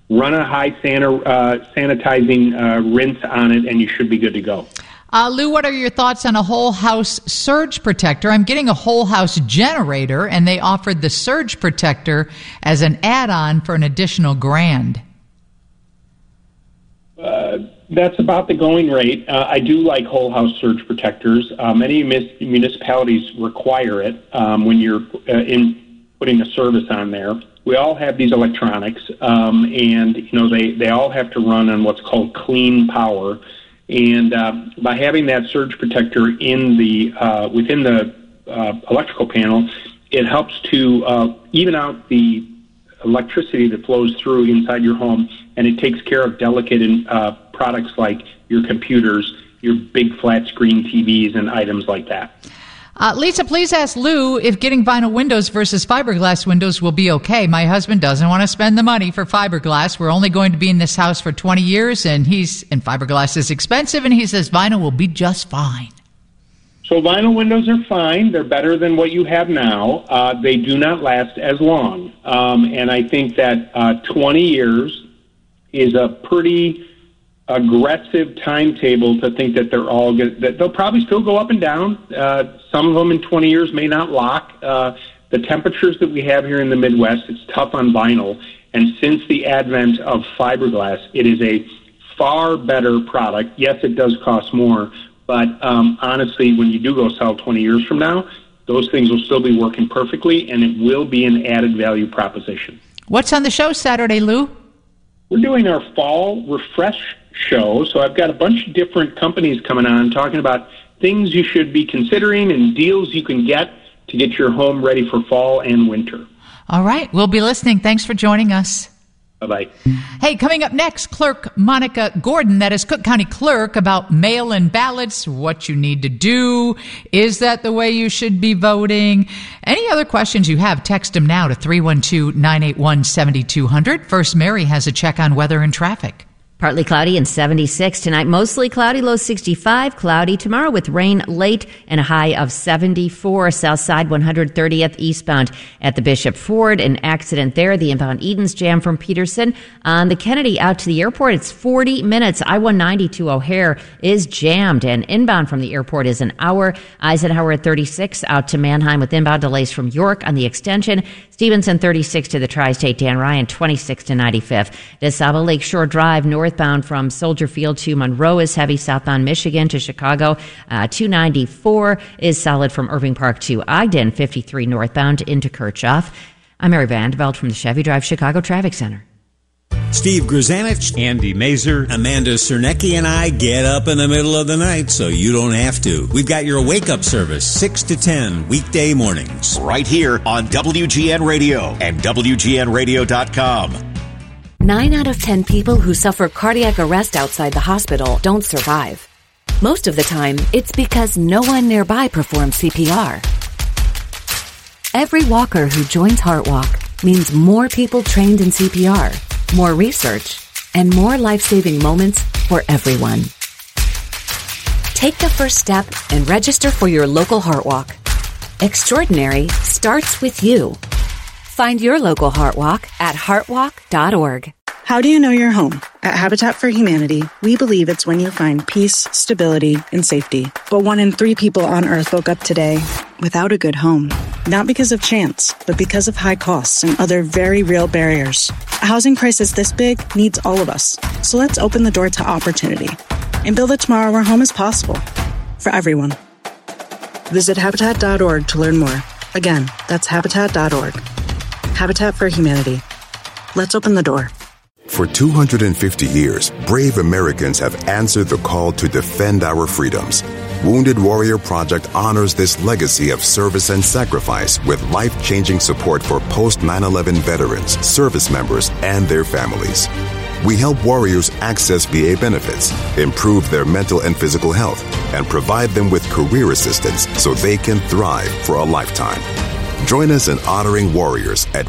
run a high sanitizing rinse on it, and you should be good to go. Lou, what are your thoughts on a whole house surge protector? I'm getting a whole house generator, and they offered the surge protector as an add-on for an additional $1,000. That's about the going rate. I do like whole house surge protectors. Many municipalities require it when you're in putting a service on there. We all have these electronics, and they all have to run on what's called clean power. And by having that surge protector in the within the electrical panel, it helps to even out the electricity that flows through inside your home, and it takes care of delicate products like your computers, your big flat screen TVs, and items like that. Lisa, please ask Lou if getting vinyl windows versus fiberglass windows will be okay. My husband doesn't want to spend the money for fiberglass. We're only going to be in this house for 20 years, and fiberglass is expensive, and he says vinyl will be just fine. So vinyl windows are fine. They're better than what you have now. They do not last as long. And I think that 20 years is a pretty aggressive timetable to think that they're all good. That they'll probably still go up and down. Some of them in 20 years may not lock. The temperatures that we have here in the Midwest, it's tough on vinyl. And since the advent of fiberglass, it is a far better product. Yes, it does cost more, but honestly, when you do go sell 20 years from now, those things will still be working perfectly, and it will be an added value proposition. What's on the show Saturday, Lou? We're doing our fall refresh show, so I've got a bunch of different companies coming on talking about things you should be considering and deals you can get to get your home ready for fall and winter. All right, we'll be listening. Thanks for joining us. Bye-bye. Hey, coming up next, Clerk Monica Gordon, that is Cook County Clerk, about mail-in ballots, what you need to do. Is that the way you should be voting? Any other questions you have, text them now to 312-981-7200. First, Mary has a check on weather and traffic. Partly cloudy and 76 tonight. Mostly cloudy, low 65. Cloudy tomorrow with rain late and a high of 74. South side 130th eastbound at the Bishop Ford. An accident there. The inbound Edens jam from Peterson. On the Kennedy out to the airport, it's 40 minutes. I-190 to O'Hare is jammed. And inbound from the airport is an hour. Eisenhower at 36 out to Manheim with inbound delays from York on the extension. Stevenson 36 to the Tri-State. Dan Ryan 26 to 95th. DeSable Lakeshore Drive northbound from Soldier Field to Monroe is heavy. Southbound Michigan to Chicago. 294 is solid from Irving Park to Ogden. 53 northbound into Kirchhoff. I'm Mary Vandeveld from the Chevy Drive Chicago Traffic Center. Steve Grzanich, Andy Mazer, Amanda Cernecki, and I get up in the middle of the night so you don't have to. We've got your wake-up service, 6 to 10, weekday mornings. Right here on WGN Radio and WGNradio.com. 9 out of 10 people who suffer cardiac arrest outside the hospital don't survive. Most of the time, it's because no one nearby performs CPR. Every walker who joins HeartWalk means more people trained in CPR, more research, and more life-saving moments for everyone. Take the first step and register for your local HeartWalk. Extraordinary starts with you. Find your local HeartWalk at heartwalk.org. How do you know you're home? At Habitat for Humanity, we believe it's when you find peace, stability, and safety. But 1 in 3 people on Earth woke up today without a good home. Not because of chance, but because of high costs and other very real barriers. A housing crisis this big needs all of us. So let's open the door to opportunity and build a tomorrow where home is possible for everyone. Visit Habitat.org to learn more. Again, that's Habitat.org. Habitat for Humanity. Let's open the door. For 250 years, brave Americans have answered the call to defend our freedoms. Wounded Warrior Project honors this legacy of service and sacrifice with life-changing support for post-9/11 veterans, service members, and their families. We help warriors access VA benefits, improve their mental and physical health, and provide them with career assistance so they can thrive for a lifetime. Join us in honoring warriors at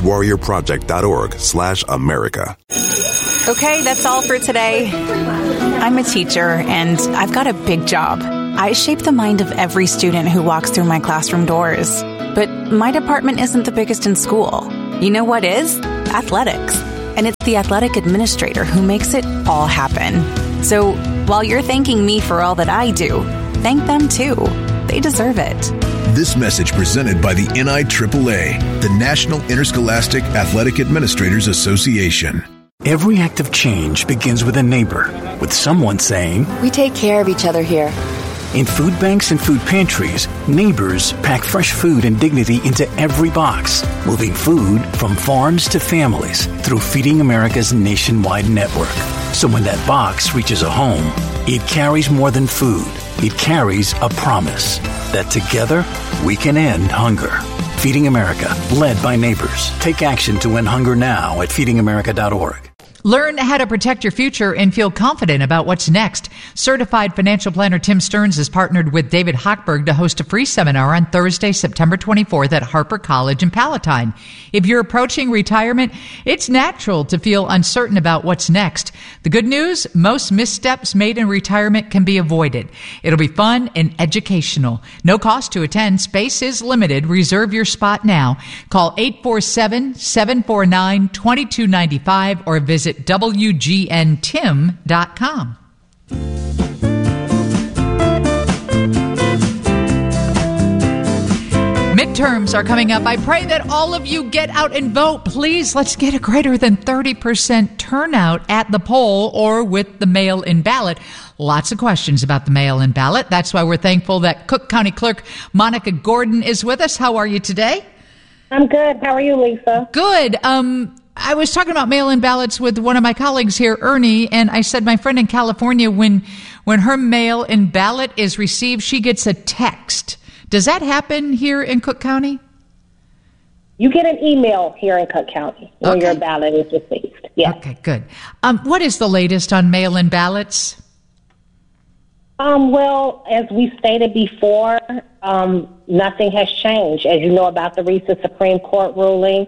woundedwarriorproject.org/America. Okay, that's all for today. I'm a teacher, and I've got a big job. I shape the mind of every student who walks through my classroom doors. But my department isn't the biggest in school. You know what is? Athletics. And it's the athletic administrator who makes it all happen. So while you're thanking me for all that I do, thank them too. They deserve it. This message presented by the NIAAA, the National Interscholastic Athletic Administrators Association. Every act of change begins with a neighbor, with someone saying, "We take care of each other here." In food banks and food pantries, neighbors pack fresh food and dignity into every box, moving food from farms to families through Feeding America's nationwide network. So when that box reaches a home, it carries more than food. It carries a promise that together we can end hunger. Feeding America, led by neighbors. Take action to end hunger now at feedingamerica.org. Learn how to protect your future and feel confident about what's next. Certified financial planner Tim Stearns has partnered with David Hochberg to host a free seminar on Thursday, September 24th at Harper College in Palatine. If you're approaching retirement, it's natural to feel uncertain about what's next. The good news, most missteps made in retirement can be avoided. It'll be fun and educational. No cost to attend. Space is limited. Reserve your spot now. Call 847-749-2295 or visit WGNTim.com. Midterms are coming up. I pray that all of you get out and vote. Please, let's get a greater than 30% turnout at the poll or with the mail-in ballot. Lots of questions about the mail-in ballot. That's why we're thankful that Cook County Clerk Monica Gordon is with us. How are you today? I'm good. How are you, Lisa? Good. I was talking about mail-in ballots with one of my colleagues here, Ernie, and I said my friend in California, when her mail-in ballot is received, she gets a text. Does that happen here in Cook County? You get an email here in Cook County when your ballot is received. Yes. Okay, good. What is the latest on mail-in ballots? Well, as we stated before, nothing has changed. As you know about the recent Supreme Court ruling,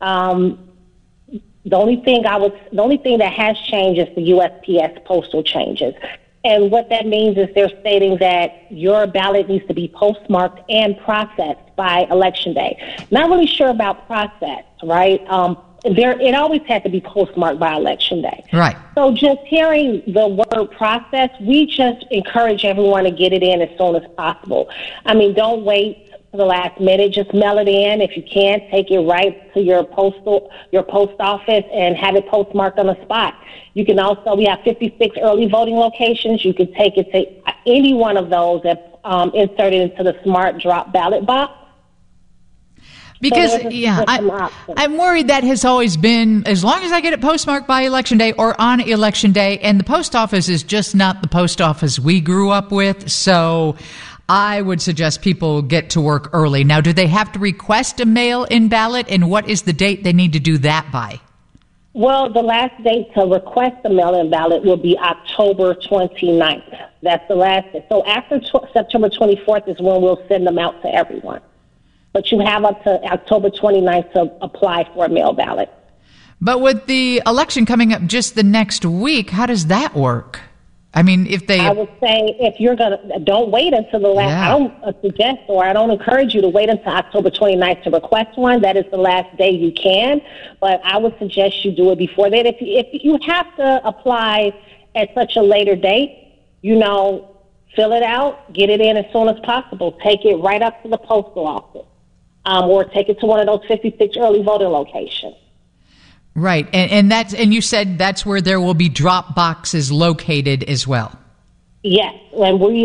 the only thing that has changed is the USPS postal changes. And what that means is they're stating that your ballot needs to be postmarked and processed by Election Day. Not really sure about process, right? It always had to be postmarked by Election Day. Right. So just hearing the word process, we just encourage everyone to get it in as soon as possible. I mean, don't wait for the last minute. Just mail it in. If you can, take it right to your post office and have it postmarked on the spot. You can also, we have 56 early voting locations. You can take it to any one of those and insert it into the smart drop ballot box. Because, I'm worried that has always been, as long as I get it postmarked by Election Day or on Election Day, and the post office is just not the post office we grew up with, so I would suggest people get to work early. Now, do they have to request a mail-in ballot, and what is the date they need to do that by? Well, the last date to request a mail-in ballot will be October 29th. That's the last day. So after September 24th is when we'll send them out to everyone. But you have up to October 29th to apply for a mail ballot. But with the election coming up just the next week, how does that work? I mean, I would say if you're don't wait until the last, I don't suggest or I don't encourage you to wait until October 29th to request one. That is the last day you can. But I would suggest you do it before that. If you have to apply at such a later date, fill it out, get it in as soon as possible. Take it right up to the postal office or take it to one of those 56 early voting locations. Right, and you said that's where there will be drop boxes located as well. Yes, and we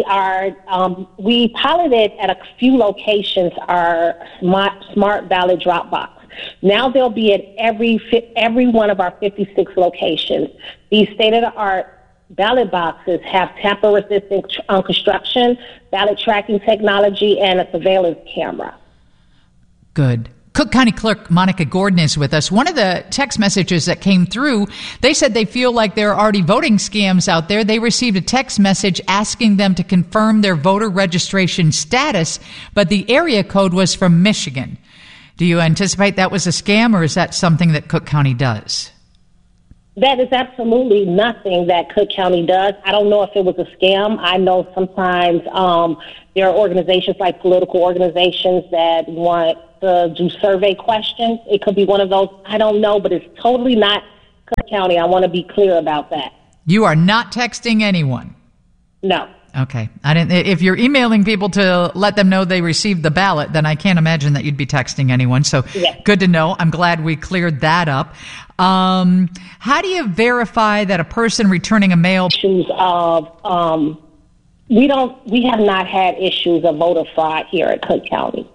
piloted at a few locations our smart ballot drop box. Now they'll be at every one of our 56 locations. These state-of-the-art ballot boxes have tamper-resistant construction, ballot tracking technology, and a surveillance camera. Good. Cook County Clerk Monica Gordon is with us. One of the text messages that came through, they said they feel like there are already voting scams out there. They received a text message asking them to confirm their voter registration status, but the area code was from Michigan. Do you anticipate that was a scam, or is that something that Cook County does? That is absolutely nothing that Cook County does. I don't know if it was a scam. I know sometimes there are organizations like political organizations that want to do survey questions. It could be one of those. I don't know, but it's totally not Cook County. I want to be clear about that. You are not texting anyone? No. Okay. If you're emailing people to let them know they received the ballot, then I can't imagine that you'd be texting anyone. So Good to know. I'm glad we cleared that up. How do you verify that a person returning a mail? Issues of, we have not had issues of voter fraud here at Cook County.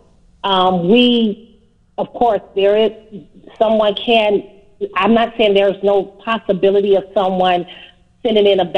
Of course, there is, I'm not saying there's no possibility of someone sending in a